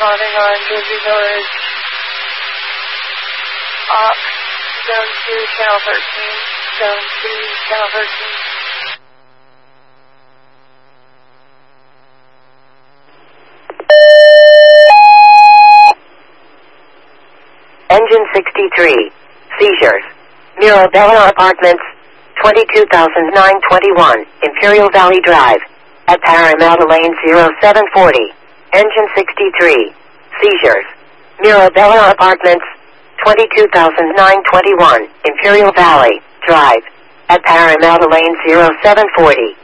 responding on Jersey Village. Ox, Zone 2, Channel 13. Zone 2, Channel 13. Engine 63. Seizures. Mirabella Apartments, 22,921, Imperial Valley Drive. At Parramatta Lane 0740. Engine 63. Seizures. Mirabella Apartments, 22,921, Imperial Valley Drive. At Parramatta Lane 0740.